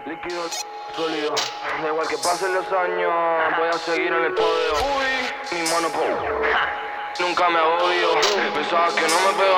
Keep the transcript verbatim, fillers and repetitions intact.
Líquido, sólido. Da igual que pasen los años, voy a seguir en el podio. Uy, mi mano po. Nunca me agobio. Pensaba que no me pegaba.